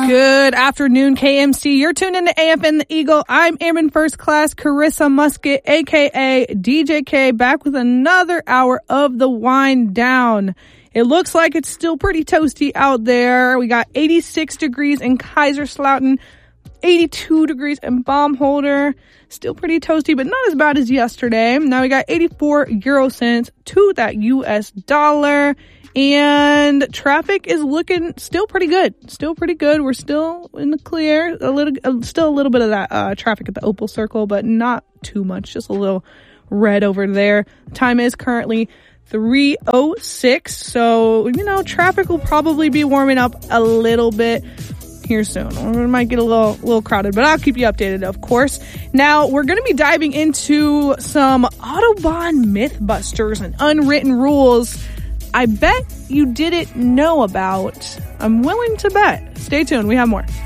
Good afternoon, KMC. You're tuned in to AFN The Eagle. I'm Airman First Class Carissa Musket, a.k.a. DJK, back with another hour of the wind down. It looks like it's still pretty toasty out there. We got 86 degrees in Kaiserslautern, 82 degrees in Baumholder. Still pretty toasty, but not as bad as yesterday. Now we got 84 euro cents to that US dollar. And traffic is looking still pretty good. Still pretty good. We're still in the clear. Still a little bit of that traffic at the Opal Circle, but not too much. Just a little red over there. Time is currently 3:06. So, traffic will probably be warming up a little bit here soon. It might get a little crowded, but I'll keep you updated, of course. Now, we're going to be diving into some Autobahn Mythbusters and unwritten rules I bet you didn't know about. I'm willing to bet. Stay tuned. We have more.